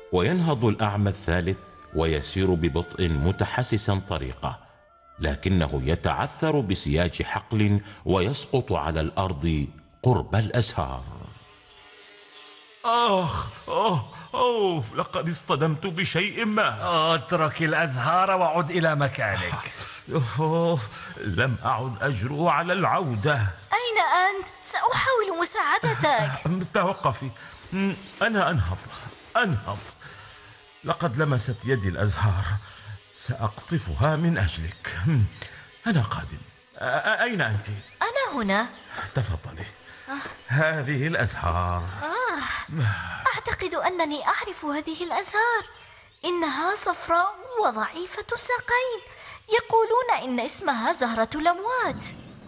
وينهض الأعمى الثالث ويسير ببطء متحسسا طريقه، لكنه يتعثر بسياج حقل ويسقط على الأرض قرب الأزهار. لقد اصطدمت بشيء ما. اترك الأزهار وعد إلى مكانك. لم أعد أجرؤ على العودة. أين أنت؟ سأحاول مساعدتك. توقفي، أنا أنهض. لقد لمست يدي الأزهار، سأقطفها من أجلك. أنا قادم. أين أنت؟ أنا هنا. تفضلي. هذه الأزهار. أعتقد أنني أعرف هذه الأزهار. إنها صفراء وضعيفة الساقين. يقولون إن اسمها زهرة الأموات.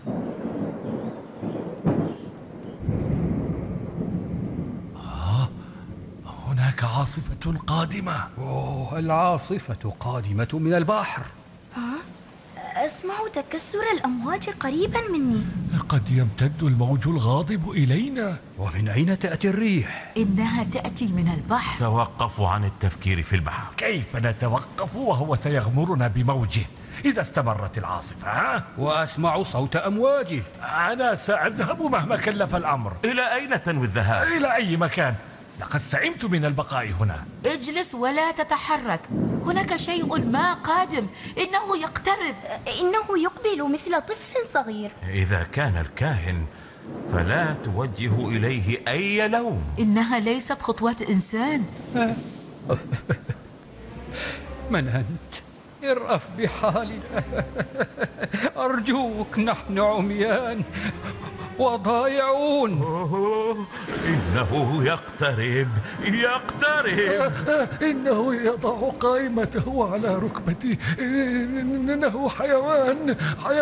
هناك عاصفة قادمة. العاصفة قادمة من البحر. أسمع تكسر الأمواج قريبا مني. قد يمتد الموج الغاضب إلينا. ومن أين تأتي الريح؟ إنها تأتي من البحر. توقفوا عن التفكير في البحر. كيف نتوقف وهو سيغمرنا بموجه إذا استمرت العاصفة؟ وأسمع صوت أمواجه. أنا سأذهب مهما كلف الأمر. إلى أين تنوي الذهاب؟ إلى أي مكان. لقد سعمت من البقاء هنا. اجلس ولا تتحرك. هناك شيء ما قادم. إنه يقترب. إنه يقبل مثل طفل صغير. إذا كان الكاهن فلا توجه إليه أي لوم. إنها ليست خطوات إنسان. من أنت؟ ارأف بحالنا. أرجوك، نحن عميان وضائعون. إنه يقترب. إنه يضع قائمته على ركبتي. إنه حيوان.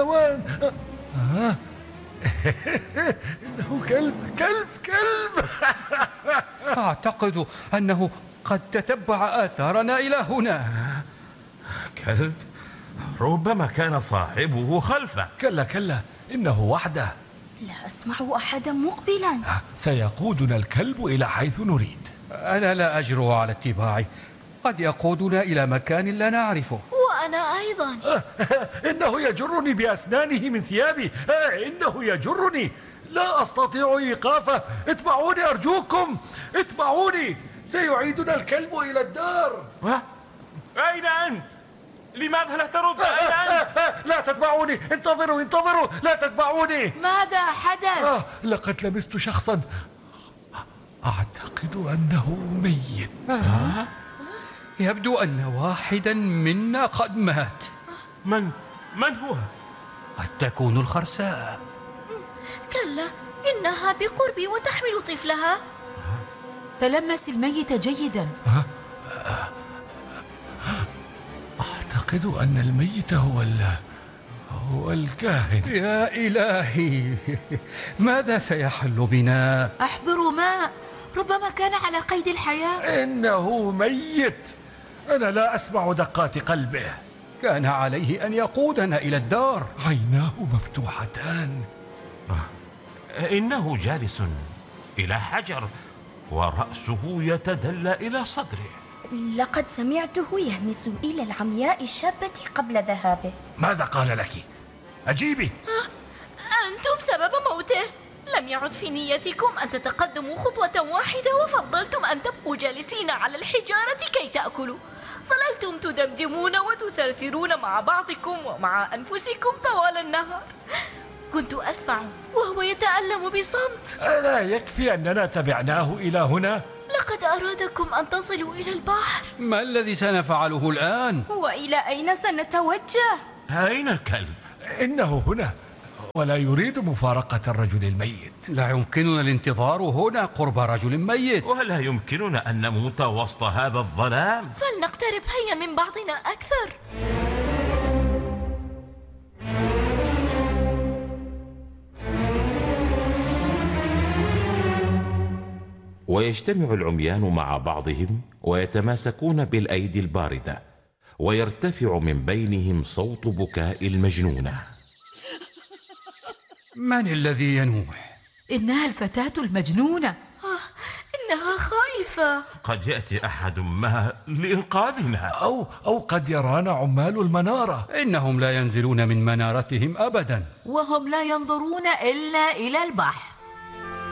إنه كلب. أعتقد أنه قد تتبع آثارنا إلى هنا. كلب؟ ربما كان صاحبه خلفه. كلا، إنه وحده. لا أسمع أحدا مقبلا. سيقودنا الكلب إلى حيث نريد. أنا لا أجرؤ على اتباعه. قد يقودنا إلى مكان لا نعرفه. وأنا أيضا. إنه يجرني بأسنانه من ثيابي. إنه يجرني. لا أستطيع إيقافه. اتبعوني أرجوكم، اتبعوني. سيعيدنا الكلب إلى الدار. أين أنت؟ لماذا لا ترد؟ أين أنت؟ لا تتبعوني. انتظروا. لا تتبعوني. ماذا حدث؟ لقد لمست شخصا أعتقد أنه ميت. يبدو أن واحدا منا قد مات. من هو؟ قد تكون الخرساء. كلا، إنها بقربي وتحمل طفلها. تلمس الميت جيدا. أعتقد أن الميت هو الكاهن. يا إلهي، ماذا سيحل بنا؟ احضروا ماء. ربما كان على قيد الحياة. إنه ميت. أنا لا أسمع دقات قلبه. كان عليه أن يقودنا إلى الدار. عيناه مفتوحتان. إنه جالس إلى حجر ورأسه يتدلى إلى صدره. لقد سمعته يهمس إلى العمياء الشابة قبل ذهابه. ماذا قال لك؟ أجيبي. أنتم سبب موته. لم يعد في نيتكم أن تتقدموا خطوة واحدة، وفضلتم أن تبقوا جالسين على الحجارة كي تأكلوا. ظللتم تدمدمون وتثرثرون مع بعضكم ومع أنفسكم طوال النهار. كنت أسمع وهو يتألم بصمت. ألا يكفي أننا تبعناه إلى هنا؟ لقد أرادكم أن تصلوا إلى البحر. ما الذي سنفعله الآن؟ وإلى أين سنتوجه؟ أين الكلب؟ إنه هنا ولا يريد مفارقة الرجل الميت. لا يمكننا الانتظار هنا قرب رجل ميت. ولا يمكننا أن نموت وسط هذا الظلام. فلنقترب هيا من بعضنا أكثر. ويجتمع العميان مع بعضهم ويتماسكون بالأيدي الباردة، ويرتفع من بينهم صوت بكاء المجنونة. من الذي ينوح؟ إنها الفتاة المجنونة. إنها خائفة. كيف؟ قد يأتي أحد ما لإنقاذنا. أو قد يرانا عمال المنارة. إنهم لا ينزلون من منارتهم أبدا، وهم لا ينظرون إلا إلى البحر.